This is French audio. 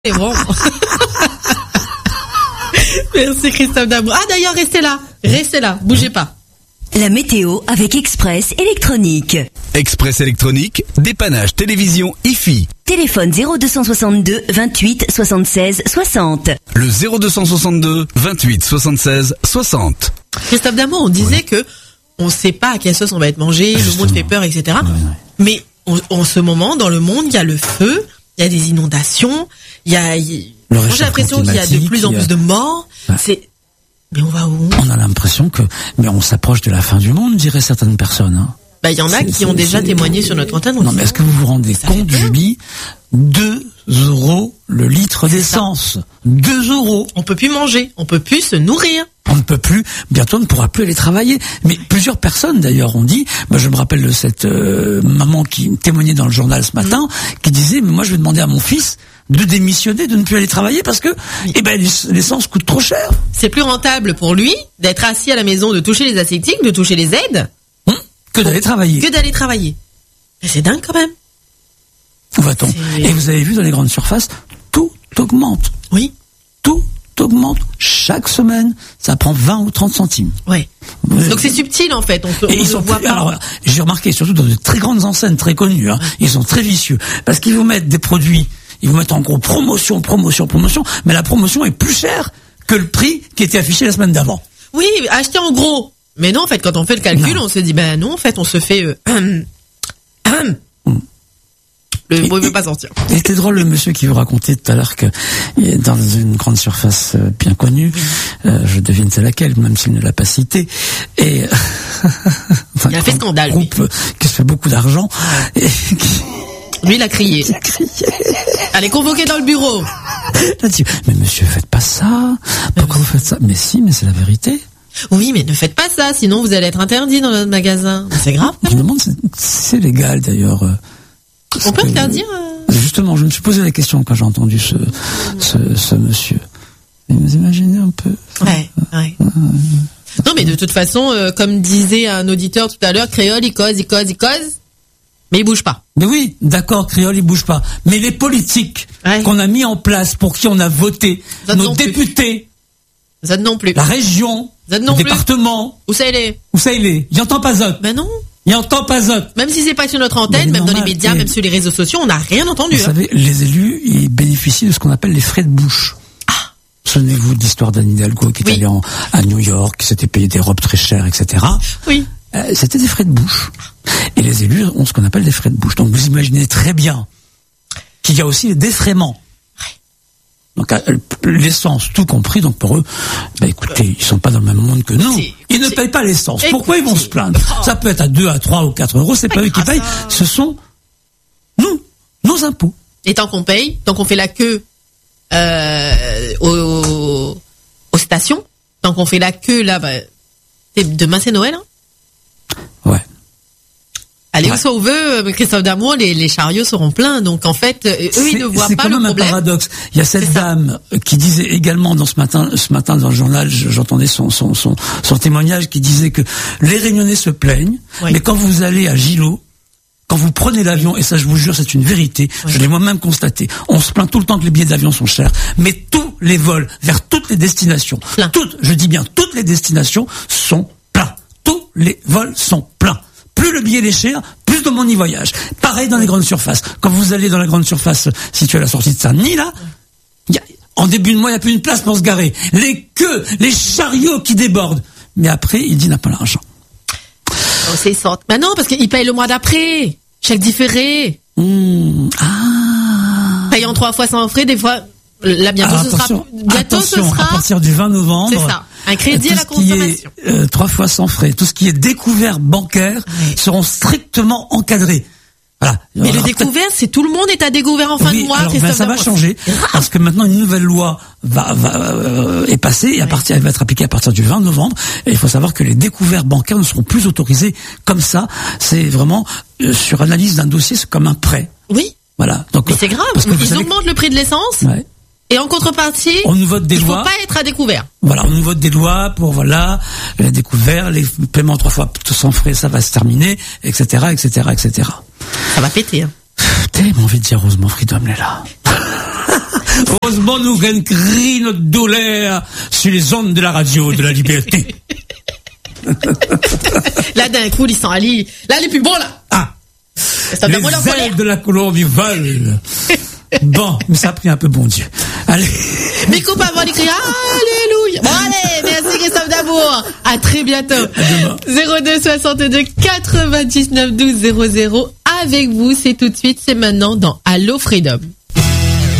C'est bon. Merci Christophe Damour. Ah d'ailleurs, restez là, bougez pas. La météo avec Express Électronique. Express Électronique, dépannage télévision IFI. Téléphone 0262 28 76 60. Le 0262 28 76 60. Christophe Damour, on disait que on sait pas à quelle sauce on va être mangé, le monde fait peur, etc. Mais en ce moment, dans le monde, il y a le feu, il y a des inondations, moi j'ai l'impression qu'il y a de plus en plus de morts. Mais on va où? On a l'impression mais on s'approche de la fin du monde, diraient certaines personnes. Hein. Il y en a qui ont déjà témoigné sur notre antenne. Non, mais est-ce que vous vous rendez compte, Julie? 2 € le litre d'essence. 2 €. On peut plus manger, on peut plus se nourrir. On ne peut plus, bientôt on ne pourra plus aller travailler. Mais plusieurs personnes d'ailleurs ont dit, je me rappelle de cette maman qui témoignait dans le journal ce matin, qui disait, mais moi je vais demander à mon fils de démissionner, de ne plus aller travailler parce que l'essence coûte trop cher. C'est plus rentable pour lui d'être assis à la maison, de toucher les ascétiques, de toucher les aides, que d'aller travailler. Mais c'est dingue quand même. Où va-t-on? Et vous avez vu dans les grandes surfaces, tout augmente. Oui. Tout augmente chaque semaine. Ça prend 20 ou 30 centimes. Ouais. Donc c'est subtil en fait. Ils sont voit pas. Alors j'ai remarqué surtout dans de très grandes enseignes très connues, ils sont très vicieux parce qu'ils vous mettent des produits. Ils vous mettent en gros promotion, mais la promotion est plus chère que le prix qui était affiché la semaine d'avant. Oui, acheter en gros. Mais non, en fait, quand on fait le calcul, on se dit, non, en fait, on se fait... Le mot ne veut pas sortir. Il était drôle le monsieur qui vous racontait tout à l'heure que dans une grande surface bien connue, je devine c'est laquelle, même s'il ne l'a pas cité, et il a fait scandale. Groupe qui se fait beaucoup d'argent. Et lui, il a crié. Allez, convoqué dans le bureau. Mais monsieur, faites pas ça. Pourquoi vous faites ça? Mais si, mais c'est la vérité. Oui, mais ne faites pas ça, sinon vous allez être interdit dans notre magasin. C'est grave. Je me demande si c'est légal d'ailleurs. On peut interdire Justement, je me suis posé la question quand j'ai entendu ce monsieur. Et vous imaginez un peu. Ouais. Non, mais de toute façon, comme disait un auditeur tout à l'heure, Créole, il cause, mais il bouge pas. Mais oui, d'accord, Créole, il bouge pas. Mais les politiques qu'on a mis en place, pour qui on a voté, nos députés, ça non plus. La région, le département. Où ça il est? Il entend pas zot. Ben non. Il entend pas zot. Même si c'est pas sur notre antenne, même dans les médias, même sur les réseaux sociaux, on n'a rien entendu. Vous savez, les élus, ils bénéficient de ce qu'on appelle les frais de bouche. Souvenez-vous de l'histoire d'Anne Hidalgo qui est allée à New York, qui s'était payé des robes très chères, etc. Oui. C'était des frais de bouche. Et les élus ont ce qu'on appelle des frais de bouche. Donc vous imaginez très bien qu'il y a aussi les défraiements. Donc l'essence, tout compris, donc pour eux, écoutez, ils sont pas dans le même monde que nous. Ils ne payent pas l'essence. Pourquoi ils vont se plaindre? Ça peut être à 2, à 3 ou 4 €, c'est pas eux qui payent, ce sont nous, nos impôts. Et tant qu'on paye, tant qu'on fait la queue aux stations, tant qu'on fait la queue là, demain c'est Noël, Ouais. Allez, où ça veut, Christophe Damour, les chariots seront pleins. Donc en fait, eux ils ne voient pas le problème. C'est quand même un paradoxe. Il y a cette dame qui disait également ce matin dans le journal, j'entendais son témoignage qui disait que les Réunionnais se plaignent, mais quand vous allez à Gillot, quand vous prenez l'avion, et ça je vous jure c'est une vérité, je l'ai moi-même constaté, on se plaint tout le temps que les billets d'avion sont chers, mais tous les vols vers toutes les destinations, toutes les destinations sont pleins. Tous les vols sont pleins. Plus le billet est cher, plus de monde y voyage. Pareil dans les grandes surfaces. Quand vous allez dans la grande surface située à la sortie de Saint-Denis, là, en début de mois, il n'y a plus une place pour se garer. Les queues, les chariots qui débordent. Mais après, il dit n'a pas l'argent. C'est ça. Mais non, parce qu'il paye le mois d'après. Chèque différé. Payant 3 fois sans frais, des fois. Là, bientôt, ce sera. À partir du 20 novembre. C'est ça. Un crédit à la consommation. 3 fois sans frais. Tout ce qui est découvert bancaire seront strictement encadrés. Voilà. Mais le découvert, c'est tout le monde est à découvert en fin de mois. Alors, ça va changer. Parce que maintenant, une nouvelle loi est passée et elle va être appliquée à partir du 20 novembre. Et il faut savoir que les découverts bancaires ne seront plus autorisés comme ça. C'est vraiment, sur analyse d'un dossier, c'est comme un prêt. Oui. Voilà. Donc, mais c'est grave. Ils augmentent le prix de l'essence. Ouais. Et en contrepartie, on nous vote des lois. Il faut pas être à découvert. Voilà, on nous vote des lois pour la découvert, les paiements 3 fois sans frais, ça va se terminer, etc., etc., etc. Ça va péter. Tellement envie de dire heureusement Freedom est là. Heureusement, nous crions notre douleur sur les ondes de la radio de la liberté. Là, d'un coup, ils sont allés. Là, les plus bons, là. Ah. Les ailes de la Colombie volent. Bon, mais ça a pris un peu, bon Dieu. Allez. Mes copains vont les crier alléluia. Bon, allez, merci Christophe Damour. À très bientôt. 02 62 99 12 00. Avec vous, c'est tout de suite, c'est maintenant dans Allo Freedom.